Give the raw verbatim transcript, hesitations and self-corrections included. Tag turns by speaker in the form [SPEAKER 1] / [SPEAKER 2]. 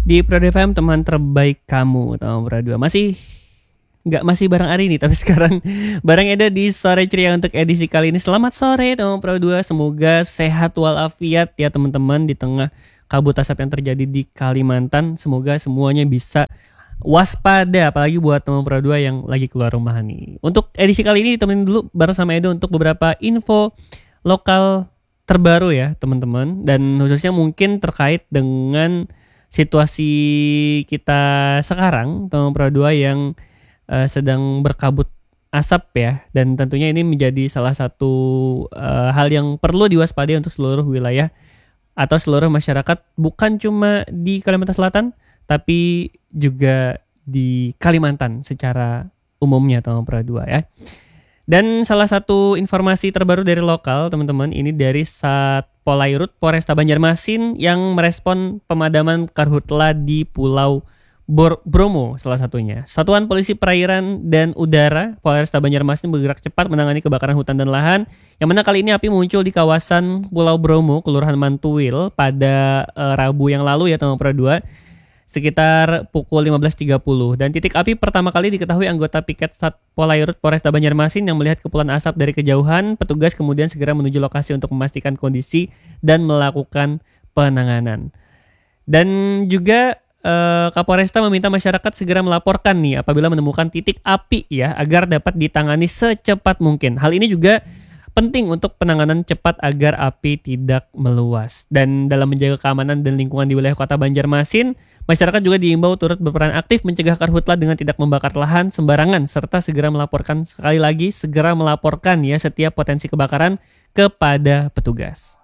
[SPEAKER 1] Di Prod F M teman terbaik kamu, Tama Pradua. Masih nggak masih bareng Ari nih, tapi sekarang bareng Eda di Sore Ceria untuk edisi kali ini. Selamat sore Tama Pradua, semoga sehat walafiat ya teman-teman di tengah kabut asap yang terjadi di Kalimantan. Semoga semuanya bisa waspada, apalagi buat Tama Pradua yang lagi keluar rumah nih. Untuk edisi kali ini ditemenin dulu bareng sama Edo untuk beberapa info lokal terbaru ya teman-teman, dan khususnya mungkin terkait dengan situasi kita sekarang Tama Pradua yang uh, sedang berkabut asap ya, dan tentunya ini menjadi salah satu uh, hal yang perlu diwaspadai untuk seluruh wilayah atau seluruh masyarakat, bukan cuma di Kalimantan Selatan tapi juga di Kalimantan secara umumnya Tama Pradua ya. Dan salah satu informasi terbaru dari lokal teman-teman, ini dari Satpolairut Polresta Banjarmasin yang merespon pemadaman karhutla di Pulau Bor- Bromo salah satunya. Satuan Polisi Perairan dan Udara Polresta Banjarmasin bergerak cepat menangani kebakaran hutan dan lahan, yang mana kali ini api muncul di kawasan Pulau Bromo, Kelurahan Mantuil pada uh, Rabu yang lalu ya Tama Pradua, sekitar pukul lima belas tiga puluh, dan titik api pertama kali diketahui anggota piket Satpolairut Polresta Banjarmasin yang melihat kepulan asap dari kejauhan. Petugas kemudian segera menuju lokasi untuk memastikan kondisi dan melakukan penanganan. Dan juga eh, Kapolresta meminta masyarakat segera melaporkan nih apabila menemukan titik api ya, agar dapat ditangani secepat mungkin. Hal ini juga penting untuk penanganan cepat agar api tidak meluas. Dan dalam menjaga keamanan dan lingkungan di wilayah kota Banjarmasin, masyarakat juga diimbau turut berperan aktif mencegah karhutla dengan tidak membakar lahan sembarangan, serta segera melaporkan, sekali lagi segera melaporkan ya setiap potensi kebakaran kepada petugas.